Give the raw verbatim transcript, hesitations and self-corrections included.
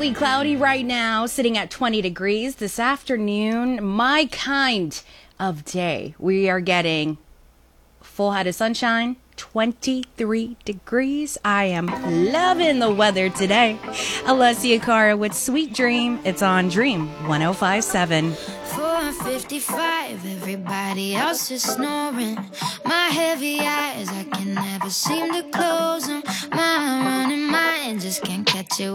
Partly cloudy right now, sitting at twenty degrees. This afternoon, my kind of day. We are getting full head of sunshine, twenty-three degrees. I am loving the weather today. Alessia Cara with Sweet Dream. It's on Dream one oh five point seven. four fifty-five, everybody else is snoring. My heavy eyes, I can never seem to close them. My running mind just can't catch it.